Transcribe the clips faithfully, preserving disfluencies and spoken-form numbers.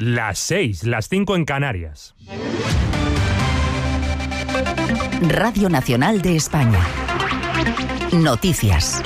Las seis, las cinco en Canarias. Radio Nacional de España. Noticias.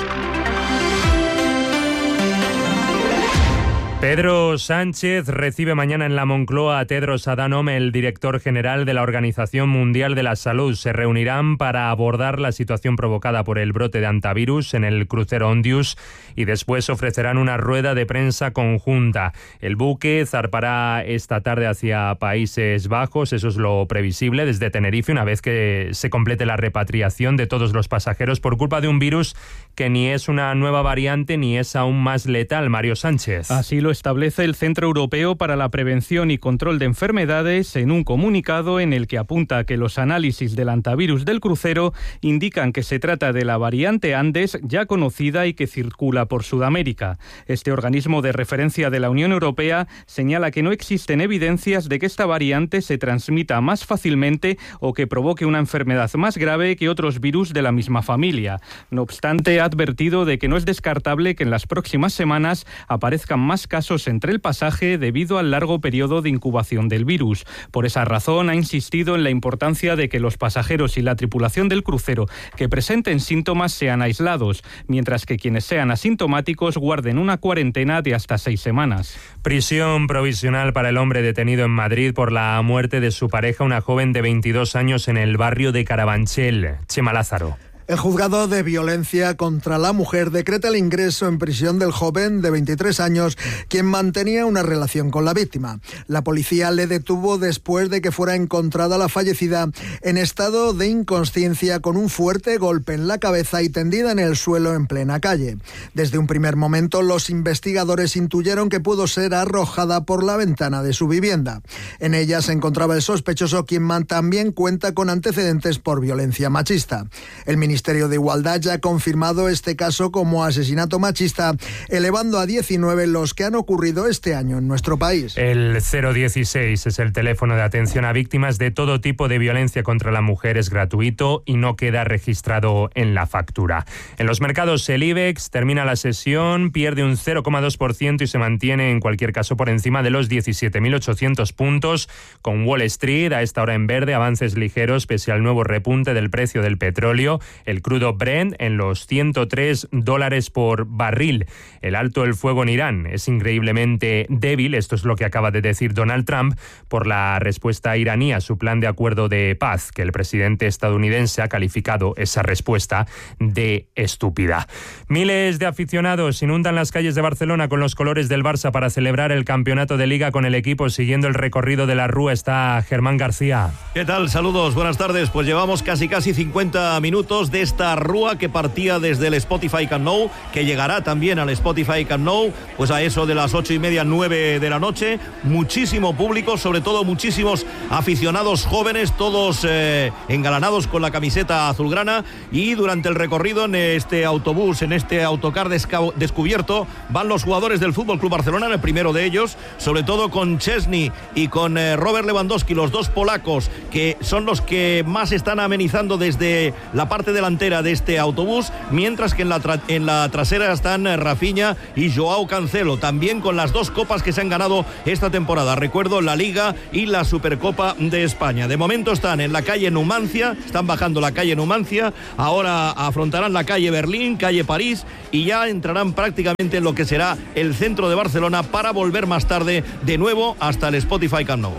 Pedro Sánchez recibe mañana en la Moncloa a Tedros Adhanom, el director general de la Organización Mundial de la Salud. Se reunirán para abordar la situación provocada por el brote de hantavirus en el crucero Ondius y después ofrecerán una rueda de prensa conjunta. El buque zarpará esta tarde hacia Países Bajos, eso es lo previsible, desde Tenerife, una vez que se complete la repatriación de todos los pasajeros por culpa de un virus que ni es una nueva variante ni es aún más letal. Mario Sánchez. Así lo establece el Centro Europeo para la Prevención y Control de Enfermedades en un comunicado en el que apunta que los análisis del hantavirus del crucero indican que se trata de la variante Andes ya conocida y que circula por Sudamérica. Este organismo de referencia de la Unión Europea señala que no existen evidencias de que esta variante se transmita más fácilmente o que provoque una enfermedad más grave que otros virus de la misma familia. No obstante, ha advertido de que no es descartable que en las próximas semanas aparezcan más casos entre el pasaje debido al largo periodo de incubación del virus. Por esa razón, ha insistido en la importancia de que los pasajeros y la tripulación del crucero que presenten síntomas sean aislados, mientras que quienes sean asintomáticos guarden una cuarentena de hasta seis semanas. Prisión provisional para el hombre detenido en Madrid por la muerte de su pareja, una joven de veintidós años en el barrio de Carabanchel. Chema Lázaro. El juzgado de violencia contra la mujer decreta el ingreso en prisión del joven de veintitrés años, quien mantenía una relación con la víctima. La policía le detuvo después de que fuera encontrada la fallecida en estado de inconsciencia con un fuerte golpe en la cabeza y tendida en el suelo en plena calle. Desde un primer momento, los investigadores intuyeron que pudo ser arrojada por la ventana de su vivienda. En ella se encontraba el sospechoso, quien también cuenta con antecedentes por violencia machista. El Ministerio El Ministerio de Igualdad ya ha confirmado este caso como asesinato machista, elevando a diecinueve los que han ocurrido este año en nuestro país. El cero dieciséis es el teléfono de atención a víctimas de todo tipo de violencia contra la mujer. Es gratuito y no queda registrado en la factura. En los mercados, el IBEX termina la sesión, pierde un cero coma dos por ciento y se mantiene en cualquier caso por encima de los diecisiete mil ochocientos puntos, con Wall Street a esta hora en verde, avances ligeros pese al nuevo repunte del precio del petróleo. El crudo Brent en los ciento tres dólares por barril. El alto el fuego en Irán es increíblemente débil, esto es lo que acaba de decir Donald Trump, por la respuesta iraní a su plan de acuerdo de paz, que el presidente estadounidense ha calificado esa respuesta de estúpida. Miles de aficionados inundan las calles de Barcelona con los colores del Barça para celebrar el campeonato de Liga con el equipo. Siguiendo el recorrido de la Rúa está Germán García. ¿Qué tal? Saludos, buenas tardes. Pues llevamos casi casi cincuenta minutos de esta Rúa que partía desde el Spotify Camp Nou, que llegará también al Spotify Camp Nou, pues a eso de las ocho y media, nueve de la noche. Muchísimo público, sobre todo muchísimos aficionados jóvenes, todos eh, engalanados con la camiseta azulgrana, y durante el recorrido en este autobús, en este autocar desca- descubierto, van los jugadores del F C Barcelona, en el primero de ellos, sobre todo con Szczesny y con eh, Robert Lewandowski, los dos polacos, que son los que más están amenizando desde la parte delantera de este autobús, mientras que en la, tra- en la trasera están Rafinha y Joao Cancelo, también con las dos copas que se han ganado esta temporada, recuerdo, la Liga y la Supercopa de España. De momento están en la calle Numancia, están bajando la calle Numancia, ahora afrontarán la calle Berlín, calle París, y ya entrarán prácticamente en lo que será el centro de Barcelona para volver más tarde de nuevo hasta el Spotify Camp Nou.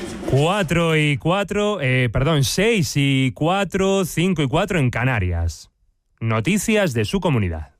Cuatro y cuatro, eh, perdón, seis y cuatro, cinco y cuatro en Canarias. Noticias de su comunidad.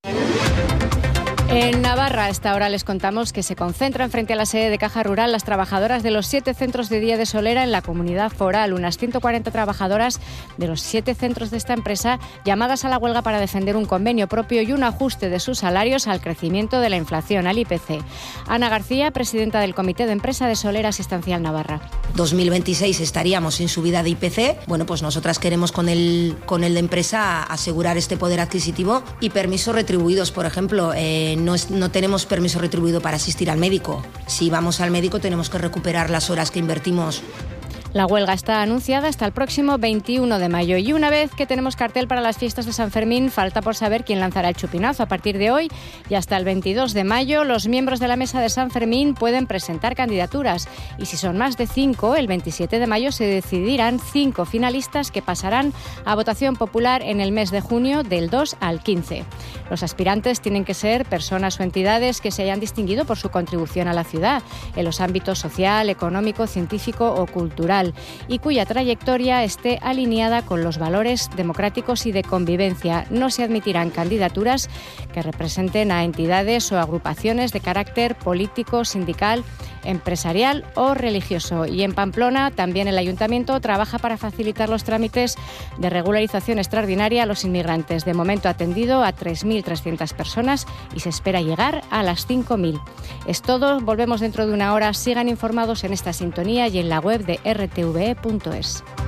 En Navarra, a esta hora les contamos que se concentran frente a la sede de Caja Rural las trabajadoras de los siete centros de día de Solera en la comunidad foral. Unas ciento cuarenta trabajadoras de los siete centros de esta empresa llamadas a la huelga para defender un convenio propio y un ajuste de sus salarios al crecimiento de la inflación, al I P C. Ana García, presidenta del Comité de Empresa de Solera Asistencial Navarra. dos mil veintiséis estaríamos sin subida de I P C. Bueno, pues nosotras queremos con el, con el de empresa asegurar este poder adquisitivo y permisos retribuidos, por ejemplo. Eh, No, es, no tenemos permiso retribuido para asistir al médico. Si vamos al médico tenemos que recuperar las horas que invertimos. La huelga está anunciada hasta el próximo veintiuno de mayo y una vez que tenemos cartel para las fiestas de San Fermín, falta por saber quién lanzará el chupinazo. A partir de hoy y hasta el veintidós de mayo, los miembros de la mesa de San Fermín pueden presentar candidaturas y si son más de cinco, el veintisiete de mayo se decidirán cinco finalistas que pasarán a votación popular en el mes de junio del dos al quince. Los aspirantes tienen que ser personas o entidades que se hayan distinguido por su contribución a la ciudad en los ámbitos social, económico, científico o cultural y cuya trayectoria esté alineada con los valores democráticos y de convivencia. No se admitirán candidaturas que representen a entidades o agrupaciones de carácter político, sindical, empresarial o religioso. Y en Pamplona también el Ayuntamiento trabaja para facilitar los trámites de regularización extraordinaria a los inmigrantes. De momento ha atendido a tres mil trescientas personas y se espera llegar a las cinco mil. Es todo, volvemos dentro de una hora. Sigan informados en esta sintonía y en la web de r t v e punto es.